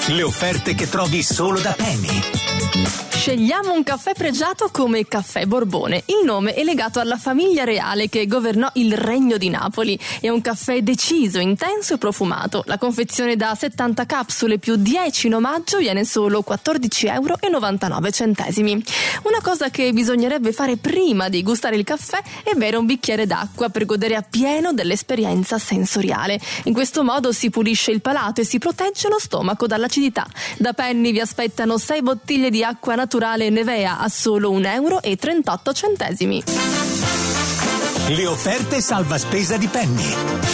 Le offerte che trovi solo da Penny. Scegliamo un caffè pregiato come Caffè Borbone. Il nome è legato alla famiglia reale che governò il Regno di Napoli. È un caffè deciso, intenso e profumato. La confezione da 70 capsule più 10 in omaggio viene solo 14,99 €. Una cosa che bisognerebbe fare prima di gustare il caffè è bere un bicchiere d'acqua per godere appieno dell'esperienza sensoriale. In questo modo si pulisce il palato e si protegge lo stomaco dall'acidità. Da Penny vi aspettano 6 bottiglie di acqua naturale Nevea a solo 1,38 €. Le offerte salva spesa di Penny.